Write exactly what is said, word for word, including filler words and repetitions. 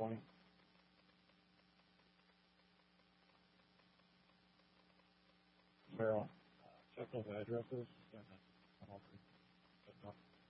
point. Farrell, uh, check those addresses. Yeah, that's all.